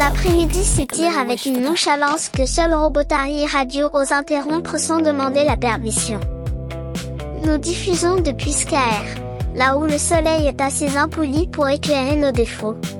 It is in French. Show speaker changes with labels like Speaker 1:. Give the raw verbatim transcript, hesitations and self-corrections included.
Speaker 1: L'après-midi s'étire avec une nonchalance que seul Robotary Radio ose interrompre sans demander la permission. Nous diffusons depuis Skyr, là où le soleil est assez impoli pour éclairer nos défauts.